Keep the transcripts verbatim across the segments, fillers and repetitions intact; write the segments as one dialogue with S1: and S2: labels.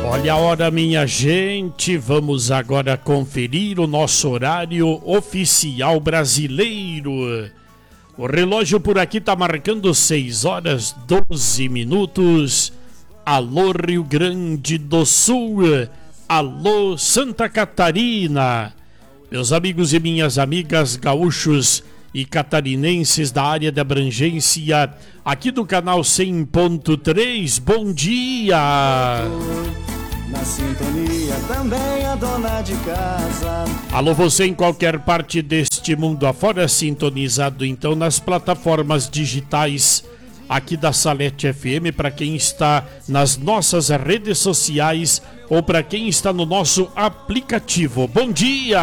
S1: Olha a hora, minha gente, vamos agora conferir o nosso horário oficial brasileiro. O relógio por aqui tá marcando seis horas doze minutos. Alô Rio Grande do Sul, alô Santa Catarina. Meus amigos e minhas amigas gaúchos e catarinenses da área de abrangência aqui do canal cem ponto três, bom dia!
S2: Na sintonia também a dona de casa.
S1: Alô, você em qualquer parte deste mundo afora, sintonizado então nas plataformas digitais aqui da Salete F M, para quem está nas nossas redes sociais ou para quem está no nosso aplicativo. Bom dia!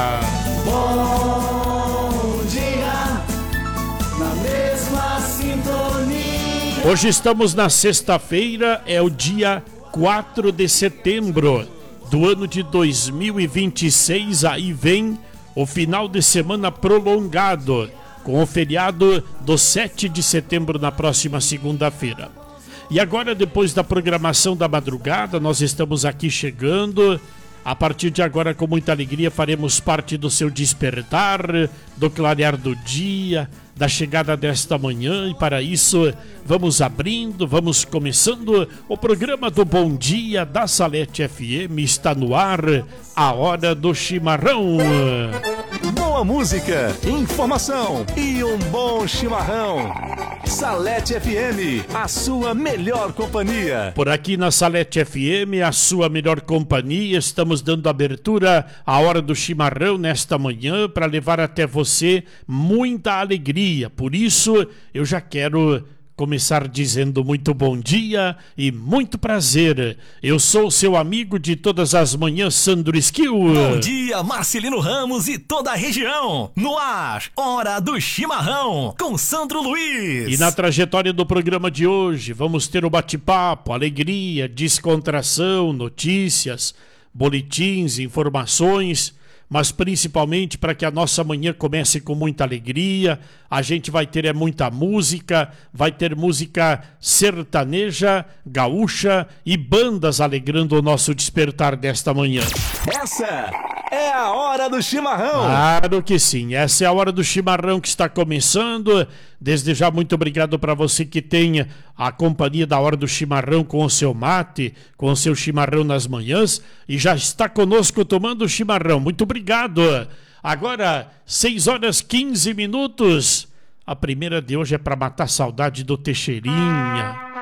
S2: Bom dia, na mesma sintonia.
S1: Hoje estamos na sexta-feira, é o dia quatro de setembro do ano de dois mil e vinte e seis. Aí vem o final de semana prolongado, com o feriado do sete de setembro na próxima segunda-feira. E agora, depois da programação da madrugada, nós estamos aqui chegando. A partir de agora, com muita alegria, faremos parte do seu despertar, do clarear do dia, da chegada desta manhã, e para isso vamos abrindo, vamos começando o programa do Bom Dia da Salete F M. Está no ar a Hora do Chimarrão.
S3: Boa música, informação e um bom chimarrão. Salete F M, a sua melhor companhia.
S1: Por aqui na Salete F M, a sua melhor companhia, estamos dando abertura à Hora do Chimarrão nesta manhã para levar até você muita alegria. Por isso, eu já quero começar dizendo muito bom dia e muito prazer. Eu sou seu amigo de todas as manhãs, Sandro Esquil.
S4: Bom dia, Marcelino Ramos e toda a região. No ar, Hora do Chimarrão, com Sandro Luiz.
S1: E na trajetória do programa de hoje, vamos ter o bate-papo, alegria, descontração, notícias, boletins, informações, mas principalmente para que a nossa manhã comece com muita alegria. A gente vai ter é muita música, vai ter música sertaneja, gaúcha e bandas alegrando o nosso despertar desta manhã.
S3: Essa é a Hora do Chimarrão.
S1: Claro que sim, essa é a Hora do Chimarrão que está começando. Desde já, muito obrigado para você que tem a companhia da Hora do Chimarrão com o seu mate, com o seu chimarrão nas manhãs, e já está conosco tomando chimarrão. Muito obrigado. Agora, seis horas quinze minutos. A primeira de hoje é para matar a saudade do Teixeirinha.